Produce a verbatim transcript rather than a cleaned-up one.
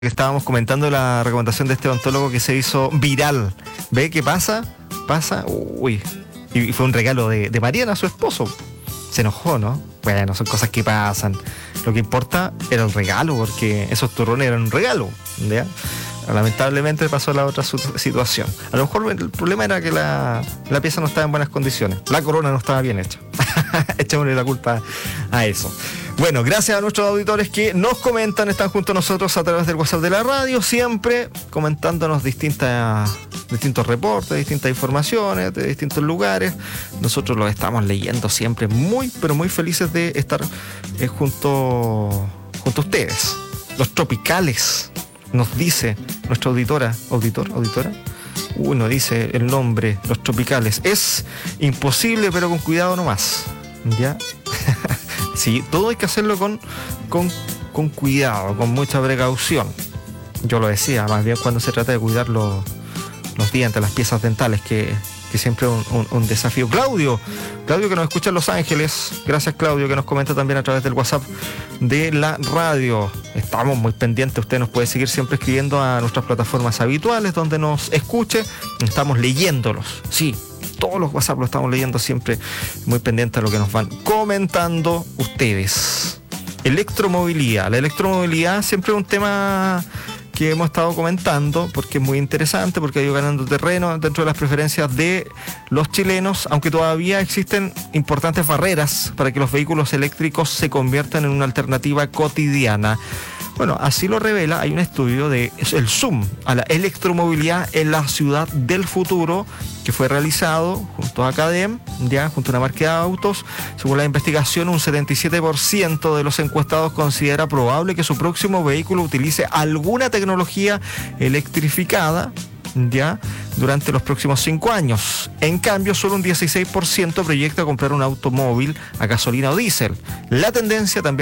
Estábamos comentando la recomendación de este odontólogo que se hizo viral. ¿Ve qué pasa? Pasa, uy. Y fue un regalo de, de Mariana, su esposo. Se enojó, ¿no? Bueno, son cosas que pasan. Lo que importa era el regalo, porque esos turrones eran un regalo, ¿ya? Lamentablemente pasó la otra situación. A lo mejor el problema era que la, la pieza no estaba en buenas condiciones. La corona no estaba bien hecha. Echémosle la culpa a eso. Bueno, gracias a nuestros auditores que nos comentan, están junto a nosotros a través del WhatsApp de la radio, siempre comentándonos distintas, distintos reportes, distintas informaciones de distintos lugares. Nosotros los estamos leyendo siempre, muy, pero muy felices de estar eh, junto, junto a ustedes. Los tropicales, nos dice nuestra auditora, auditor, auditora, uno dice el nombre, los tropicales. Es imposible, pero con cuidado nomás, ¿ya? Sí, todo hay que hacerlo con, con, con cuidado, con mucha precaución. Yo lo decía, más bien cuando se trata de cuidar los, los dientes, las piezas dentales, que, que siempre es un, un, un desafío. Claudio, Claudio que nos escucha en Los Ángeles, gracias Claudio, que nos comenta también a través del WhatsApp de la radio. Estamos muy pendientes, usted nos puede seguir siempre escribiendo a nuestras plataformas habituales donde nos escuche, estamos leyéndolos, sí. Todos los WhatsApp los estamos leyendo siempre, muy pendientes a lo que nos van comentando ustedes. Electromovilidad. La electromovilidad siempre es un tema que hemos estado comentando porque es muy interesante, porque ha ido ganando terreno dentro de las preferencias de los chilenos, aunque todavía existen importantes barreras para que los vehículos eléctricos se conviertan en una alternativa cotidiana. Bueno, así lo revela, hay un estudio de el Zoom a la electromovilidad en la ciudad del futuro que fue realizado junto a Cadem, ya junto a una marca de autos. Según la investigación, un setenta y siete por ciento de los encuestados considera probable que su próximo vehículo utilice alguna tecnología electrificada, ya, durante los próximos cinco años. En cambio, solo un dieciséis por ciento proyecta comprar un automóvil a gasolina o diésel. La tendencia también